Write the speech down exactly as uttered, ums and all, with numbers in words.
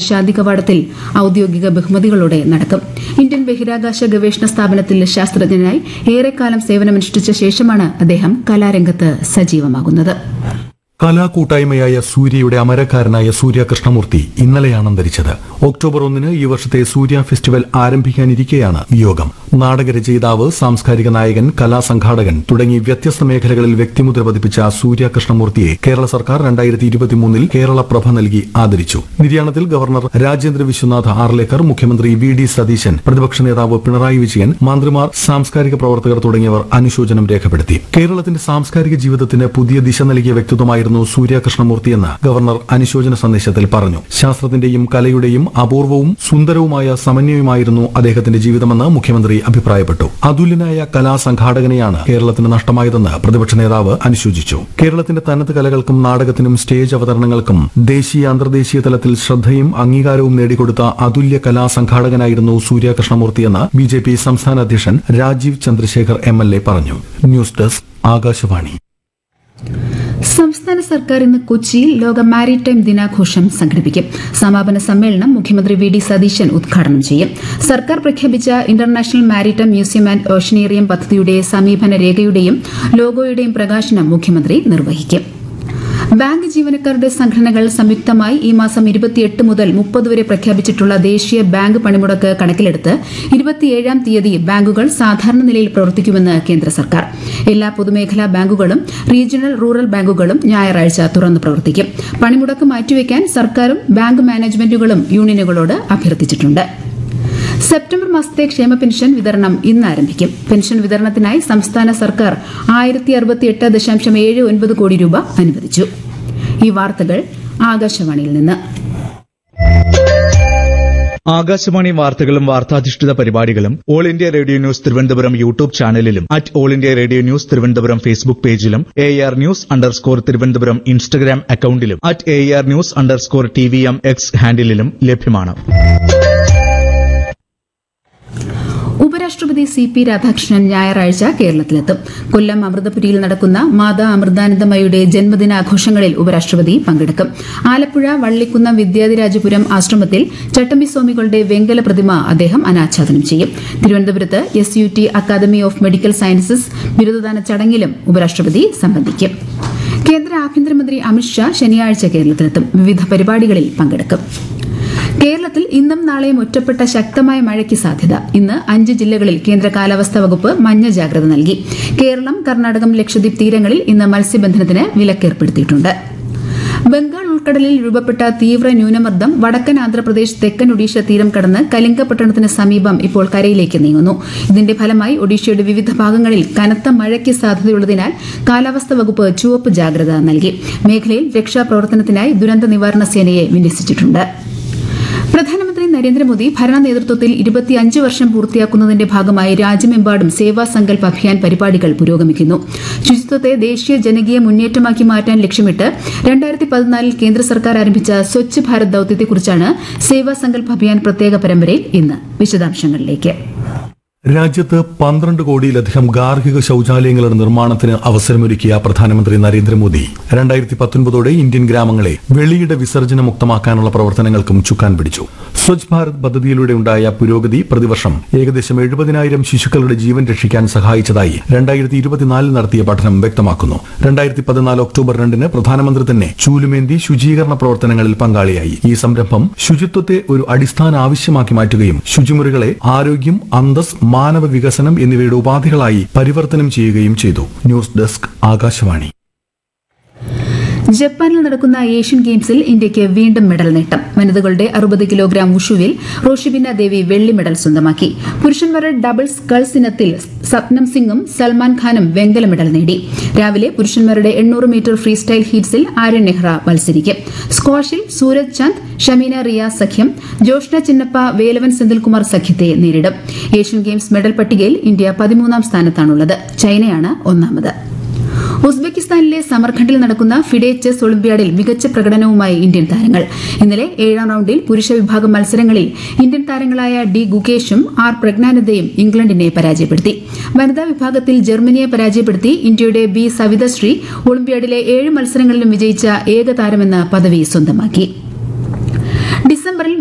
ശാന്തികവാടത്തിൽ ഔദ്യോഗിക ബഹുമതികളോടെ നടക്കും. ഇന്ത്യൻ ബഹിരാകാശ ഗവേഷണ സ്ഥാപനത്തിൽ ശാസ്ത്രജ്ഞനായി ഏറെക്കാലം സേവനമനുഷ്ഠിച്ച ശേഷമാണ് അദ്ദേഹം കലാരംഗത്ത് സജീവമാകുന്നത്. കലാകൂട്ടായ്മയായ സൂര്യയുടെ അമരക്കാരനായ സൂര്യ കൃഷ്ണമൂർത്തി ഇന്നലെയാണ് അന്തരിച്ചത്. ഒക്ടോബർ ഒന്നിന് ഈ വർഷത്തെ സൂര്യ ഫെസ്റ്റിവൽ ആരംഭിക്കാനിരിക്കെയാണ് വിയോഗം. നാടകരചയിതാവ്, സാംസ്കാരിക നായകൻ, കലാസംഘാടകൻ തുടങ്ങി വ്യത്യസ്ത മേഖലകളിൽ വ്യക്തിമുദ്ര പതിപ്പിച്ച സൂര്യ കൃഷ്ണമൂർത്തിയെ കേരള സർക്കാർ രണ്ടായിരത്തി ഇരുപത്തിമൂന്നിൽ കേരള പ്രഭ നൽകി ആദരിച്ചു. നിര്യാണത്തിൽ ഗവർണർ രാജേന്ദ്ര വിശ്വനാഥ് ആർലേക്കർ, മുഖ്യമന്ത്രി വി ഡി സതീശൻ, പ്രതിപക്ഷ നേതാവ് പിണറായി വിജയൻ, മന്ത്രിമാർ, സാംസ്കാരിക പ്രവർത്തകർ തുടങ്ങിയവർ അനുശോചനം രേഖപ്പെടുത്തി. കേരളത്തിന്റെ സാംസ്കാരിക ജീവിതത്തിന് പുതിയ ദിശ നൽകിയ വ്യക്തിത്വമായിരുന്നു സൂര്യ കൃഷ്ണമൂർത്തിയെന്ന് ഗവർണർ അനുശോചന സന്ദേശത്തിൽ പറഞ്ഞു. ശാസ്ത്രത്തിന്റെയും കലയുടെയും അപൂർവവും സുന്ദരവുമായ സമന്വയമായിരുന്നു അദ്ദേഹത്തിന്റെ ജീവിതമെന്ന് മുഖ്യമന്ത്രി അഭിപ്രായപ്പെട്ടു. അതുല്യനായ കലാസംഘാടകനെയാണ് കേരളത്തിന് നഷ്ടമായതെന്ന് പ്രതിപക്ഷ നേതാവ് അനുശോചിച്ചു. കേരളത്തിന്റെ തനത് കലകൾക്കും നാടകത്തിനും സ്റ്റേജ് അവതരണങ്ങൾക്കും ദേശീയ അന്തർദേശീയ തലത്തിൽ ശ്രദ്ധയും അംഗീകാരവും നേടിക്കൊടുത്ത അതുല്യ കലാസംഘാടകനായിരുന്നു സൂര്യ കൃഷ്ണമൂർത്തിയെന്ന് ബി ജെ പി സംസ്ഥാന അധ്യക്ഷൻ Rajeev Chandrasekhar M L A പറഞ്ഞു. News desk Akashvani. സംസ്ഥാന സർക്കാർ ഇന്ന് കൊച്ചിയിൽ ലോക മാരിടൈം ദിനാഘോഷം സംഘടിപ്പിക്കും. സമാപന സമ്മേളനം മുഖ്യമന്ത്രി വി ഡി സതീശൻ ഉദ്ഘാടനം ചെയ്യും. സർക്കാർ പ്രഖ്യാപിച്ച ഇന്റർനാഷണൽ മാരിടൈം മ്യൂസിയം ആൻഡ് ഓഷനേറിയം പദ്ധതിയുടെ സമീപന രേഖയുടെയും ലോഗോയുടെയും പ്രകാശനം മുഖ്യമന്ത്രി നിർവഹിക്കും. ബാങ്ക് ജീവനക്കാരുടെ സംഘടനകൾ സംയുക്തമായി ഈ മാസം ഇരുപത്തിയെട്ട് മുതൽ മുപ്പത് വരെ പ്രഖ്യാപിച്ചിട്ടുള്ള ദേശീയ ബാങ്ക് പണിമുടക്ക് കണക്കിലെടുത്ത് ഇരുപത്തിയേഴാം തീയതി ബാങ്കുകൾ സാധാരണ നിലയിൽ പ്രവർത്തിക്കുമെന്ന് കേന്ദ്ര സർക്കാർ. എല്ലാ പൊതുമേഖലാ ബാങ്കുകളും റീജിയണൽ റൂറൽ ബാങ്കുകളും ഞായറാഴ്ച തുറന്നു പ്രവർത്തിക്കും. പണിമുടക്ക് മാറ്റിവെക്കാൻ സർക്കാരും ബാങ്ക് മാനേജ്മെന്റുകളും യൂണിയനുകളോട് അഭ്യർത്ഥിച്ചിട്ടുണ്ട്. സെപ്റ്റംബർ മാസത്തെ ക്ഷേമ പെൻഷൻ വിതരണം ഇന്ന് ആരംഭിക്കും. പെൻഷൻ വിതരണത്തിനായി സംസ്ഥാന സർക്കാർ ആയിരത്തി അറുപത്തിയെട്ട് ദശാംശം ഏഴ് ഒൻപത് കോടി രൂപ അനുവദിച്ചു. ഈ വാർത്തകൾ ആകാശവാണിയിൽ നിന്ന്. ആകാശവാണി വാർത്തകളും വാർത്താധിഷ്ഠിത പരിപാടികളും all India radio news Thiruvananthapuram YouTube ചാനലിലും at all India radio news Thiruvananthapuram Facebook പേജിലും A R news underscore Thiruvananthapuram Instagram അക്കൌണ്ടിലും at A R news underscore T V M X ഹാൻഡിലും ലഭ്യമാണ്. ഉപരാഷ്ട്രപതി സി പി രാധാകൃഷ്ണൻ ഞായറാഴ്ച കേരളത്തിലെത്തും. കൊല്ലം അമൃതപുരിയിൽ നടക്കുന്ന മാതാ അമൃതാനന്ദമയുടെ ജന്മദിനാഘോഷങ്ങളിൽ ഉപരാഷ്ട്രപതി പങ്കെടുക്കും. ആലപ്പുഴ വള്ളിക്കുന്നം വിദ്യാധിരാജപുരം ആശ്രമത്തിൽ ചട്ടമ്പിസ്വാമികളുടെ വെങ്കല പ്രതിമ അദ്ദേഹം അനാച്ഛാദനം ചെയ്യും. തിരുവനന്തപുരത്ത് S U T academy of medical sciences ബിരുദദാന ചടങ്ങിലും ഉപരാഷ്ട്രപതി സംബന്ധിക്കും. കേന്ദ്ര ആഭ്യന്തരമന്ത്രി അമിത്ഷാ ശനിയാഴ്ച കേരളത്തിലെത്തും. വിവിധ പരിപാടികളിൽ പങ്കെടുക്കും. കേരളത്തിൽ ഇന്നും നാളെയും ഒറ്റപ്പെട്ട ശക്തമായ മഴയ്ക്ക് സാധ്യത. ഇന്ന് അഞ്ച് ജില്ലകളിൽ കേന്ദ്ര കാലാവസ്ഥാ വകുപ്പ് മഞ്ഞ ജാഗ്രത നൽകി. കേരളം, കർണാടകം, ലക്ഷദ്വീപ് തീരങ്ങളിൽ ഇന്ന് മത്സ്യബന്ധനത്തിന് വിലക്കേർപ്പെടുത്തിയിട്ടുണ്ട്. ബംഗാൾ ഉൾക്കടലിൽ രൂപപ്പെട്ട തീവ്ര ന്യൂനമർദ്ദം വടക്കൻ ആന്ധ്രാപ്രദേശ്, തെക്കൻ ഒഡീഷ തീരം കടന്ന് കലിംഗപട്ടണത്തിന് സമീപം ഇപ്പോൾ കരയിലേക്ക് നീങ്ങുന്നു. ഇതിന്റെ ഫലമായി ഒഡീഷയുടെ വിവിധ ഭാഗങ്ങളിൽ കനത്ത മഴയ്ക്ക് സാധ്യതയുള്ളതിനാൽ കാലാവസ്ഥാ വകുപ്പ് ചുവപ്പ് ജാഗ്രത നൽകി. മേഖലയിൽ രക്ഷാപ്രവർത്തനത്തിനായി ദുരന്ത നിവാരണ സേനയെ വിന്യസിച്ചിട്ടുണ്ട്. പ്രധാനമന്ത്രി നരേന്ദ്രമോദി ഭരണ നേതൃത്വത്തിൽ ഇരുപത്തിയഞ്ച് വർഷം പൂർത്തിയാക്കുന്നതിന്റെ ഭാഗമായി രാജ്യമെമ്പാടും സേവാ സങ്കൽപ് അഭിയാൻ പരിപാടികൾ പുരോഗമിക്കുന്നു. ശുചിത്വത്തെ ദേശീയ ജനകീയ മുന്നേറ്റമാക്കി മാറ്റാൻ ലക്ഷ്യമിട്ട് രണ്ടായിരത്തി പതിനാലിൽ കേന്ദ്ര സർക്കാർ ആരംഭിച്ച സ്വച്ഛ് ഭാരത് ദൌത്യത്തെക്കുറിച്ചാണ് സേവാ സങ്കൽപ് അഭിയാൻ പ്രത്യേക പരമ്പരയിൽ ഇന്ന്. വിശദാംശങ്ങളിലേക്ക്. രാജ്യത്ത് പന്ത്രണ്ട് കോടിയിലധികം ഗാർഹിക ശൌചാലയങ്ങളുടെ നിർമ്മാണത്തിന് അവസരമൊരുക്കിയ പ്രധാനമന്ത്രി നരേന്ദ്രമോദി രണ്ടായിരത്തി പത്തൊൻപതോടെ ഇന്ത്യൻ ഗ്രാമങ്ങളെ വെളിയിട വിസർജന മുക്തമാക്കാനുള്ള പ്രവർത്തനങ്ങൾക്കും ചുക്കാൻ പിടിച്ചു. സ്വച്ഛ് ഭാരത് പദ്ധതിയിലൂടെ ഉണ്ടായ പുരോഗതി പ്രതിവർഷം ഏകദേശം എഴുപതിനായിരം ശിശുക്കളുടെ ജീവൻ രക്ഷിക്കാൻ സഹായിച്ചതായി രണ്ടായിരത്തി ഇരുപത്തിനാലിൽ നടത്തിയ പഠനം വ്യക്തമാക്കുന്നു. രണ്ടായിരത്തി പതിനാല് ഒക്ടോബർ രണ്ടിന് പ്രധാനമന്ത്രി തന്നെ ചൂലുമേന്തി ശുചീകരണ പ്രവർത്തനങ്ങളിൽ പങ്കാളിയായി. ഈ സംരംഭം ശുചിത്വത്തെ ഒരു അടിസ്ഥാന ആവശ്യമാക്കി മാറ്റുകയും ശുചിമുറികളെ ആരോഗ്യം, അന്തസ്, മാനവ വികസനം എന്നിവയുടെ ഉപാധികളായി പരിവർത്തനം ചെയ്യുകയും ചെയ്തു. News desk Akashvani. ജപ്പാനിൽ നടക്കുന്ന ഏഷ്യൻ ഗെയിംസിൽ ഇന്ത്യയ്ക്ക് വീണ്ടും മെഡൽ നേട്ടം. വനിതകളുടെ അറുപത് കിലോഗ്രാം വുഷുവിൽ റോഷിബിന ദേവി വെള്ളി മെഡൽ സ്വന്തമാക്കി. പുരുഷന്മാരുടെ ഡബിൾസ് സ്കൾസ് ഇനത്തിൽ സപ്നം സിംഗും സൽമാൻ ഖാനും വെങ്കല മെഡൽ നേടി. രാവിലെ പുരുഷന്മാരുടെ എണ്ണൂറ് metre free style ഹീറ്റ്സിൽ Aryan Nehra മത്സരിക്കും. സ്ക്വാഷിൽ സൂരജ് ചന്ദ്, ഷമീന റിയാസ് സഖ്യം ജോഷ്ന ചിന്നപ്പ, വേലവൻ സെന്തിൽകുമാർ സഖ്യത്തെ നേരിടും. ഏഷ്യൻ ഗെയിംസ് മെഡൽ പട്ടികയിൽ ഇന്ത്യ പതിമൂന്നാം സ്ഥാനത്താണുള്ളത്. ചൈനയാണ് ഒന്നാമത്. ഉസ്ബെക്കിസ്ഥാനിലെ സമർഖണ്ഡിൽ നടക്കുന്ന ഫിഡെ ചെസ് ഒളിമ്പ്യാഡിൽ മികച്ച പ്രകടനവുമായി ഇന്ത്യൻ താരങ്ങൾ. ഇന്നലെ ഏഴാം റൌണ്ടിൽ പുരുഷ വിഭാഗം മത്സരങ്ങളിൽ ഇന്ത്യൻ താരങ്ങളായ ഡി ഗുകേഷും ആർ പ്രജ്ഞാനന്ദയും ഇംഗ്ലണ്ടിനെ പരാജയപ്പെടുത്തി. വനിതാ വിഭാഗത്തിൽ ജർമ്മനിയെ പരാജയപ്പെടുത്തി ഇന്ത്യയുടെ ബി സവിതശ്രീ ഒളിമ്പ്യാഡിലെ ഏഴ് മത്സരങ്ങളിലും വിജയിച്ച ഏക താരമെന്ന പദവി സ്വന്തമാക്കി.